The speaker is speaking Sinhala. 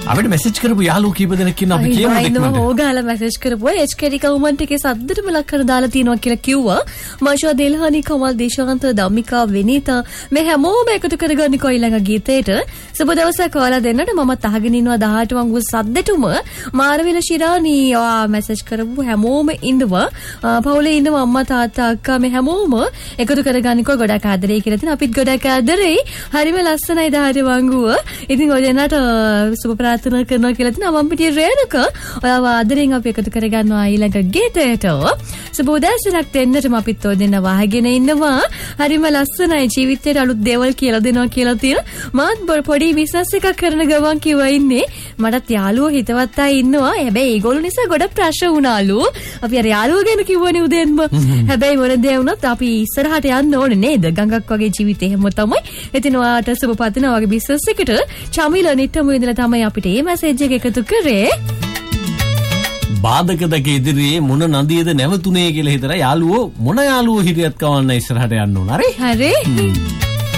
අපිට මැසේජ් කරපු යාළුවෝ කීප දෙනෙක් ඉන්නවා අපි කියමු දෙන්න. ඕගාලා මැසේජ් කරපුවා HKD කමෙන්ට් එකේ සද්දටම ලක් කර දාලා තියෙනවා කියලා කිව්වා. මාෂා දෙල්හානි කමල් දේශාන්ත දම්මිකා විනීතා මේ හැමෝම එකතු කරගන්න කොයිලඟ ගීතේට සුබ දවසක් ඔයාලා දෙන්නට මමත් අහගෙන ඉන්නවා 18 වංගු සද්දටම මාරවිල ශිරානි මැසේජ් කරපු හැමෝම ඉන්නවා. පවුලේ ඉන්නවා අම්මා තාත්තා අක්කා මේ හැමෝම එකතු කරගන්න කො ගොඩක් ආදරේ කියලා තියෙන අපිත් ගොඩක් ආදරේ. හරිම ලස්සනයි 18 වංගුව. ඉතින් ඔය දෙන්නට සුබ ප්‍රාර්ථනා කරනවා කියලා තියෙනවා. මම පිටියේ රේණුක ඔයාව ආදරෙන් අපි එකතු කරගන්නවා ඊළඟ ගීතයට. සුබ උදෑසනක් දෙන්නට අපිත් ඔය දෙන්න වහගෙන ඉන්නවා. හරිම ලස්සනයි ජීවිතේට අලුත් දේවල් කියලා දෙනවා කියලා තියෙන. මාත් පොඩි බිස්නස් එකක් කරන ගමන් කිව්වා ඉන්නේ. මටත් යාළුවෝ හිතවත් අය ඉන්නවා. හැබැයි ඒගොල්ලෝ නිසා ගොඩක් ප්‍රශ්න වුණාලු. අපි අර යාළුවෝ ගැන කිව්වනේ උදේන්ම. හැබැයි මොන දේ වුණත් අපි ඉස්සරහට යන්න ඕනේ නේද? ගඟක් වගේ ජීවිතේ හැම තමයි. ඉතින් ඔයාට සුබ පතනවා වගේ බිස්නස් එකට චමිල නිට්ටමු ඉඳලා තමයි අපිට මේ මැසේජ් එක එකතු කරේ. බාධක දෙක ඉදිරියේ මොන නදියද නැවතුනේ කියලා හිතලා යාළුවෝ මොන යාළුවෝ හිරියත් කවන්න ඉස්සරහට යන්න ඕන. හරි? හරි.